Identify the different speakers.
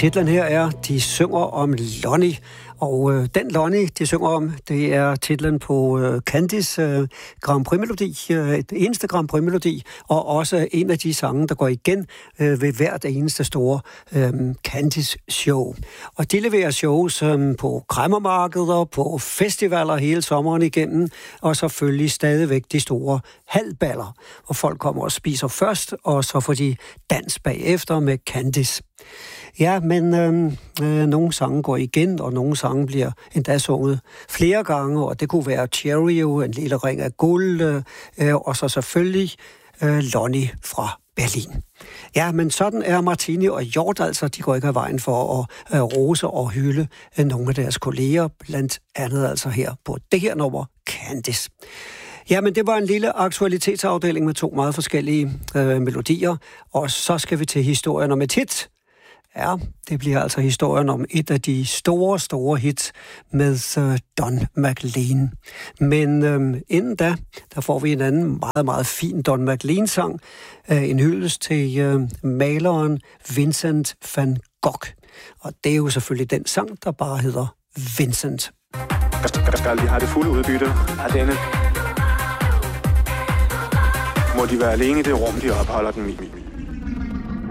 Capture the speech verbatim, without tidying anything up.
Speaker 1: Titlen her er, de synger om Lonnie, og øh, den Lonnie, de synger om, det er titlen på øh, Candice øh, Grand Prix-melodi, øh, et eneste Grand Prix-melodi, og også en af de sange, der går igen øh, ved hvert eneste store øh, Candice-show. Og de leverer shows øh, på kræmmermarkeder, på festivaler hele sommeren igennem, og selvfølgelig stadigvæk de store halvballer, hvor folk kommer og spiser først, og så får de dans bagefter med Candice. Ja, men øh, øh, nogle sange går igen, og nogle sange bliver endda sunget flere gange, og det kunne være Cheerio, En lille ring af guld, øh, og så selvfølgelig øh, Lonnie fra Berlin. Ja, men sådan er Martini og Hjort altså. De går ikke af vejen for at øh, rose og hylde øh, nogle af deres kolleger, blandt andet altså her på det her nummer, Candice. Ja, men det var en lille aktualitetsafdeling med to meget forskellige øh, melodier, og så skal vi til historien om et hit. Ja, det bliver altså historien om et af de store, store hits med uh, Don McLean. Men øhm, inden da, der får vi en anden meget, meget fin Don McLean-sang. Øh, en hyldest til øh, maleren Vincent van Gogh. Og det er jo selvfølgelig den sang, der bare hedder Vincent.
Speaker 2: Skal de have det fulde udbytte af denne? Må de være alene i det rum, de opholder den i?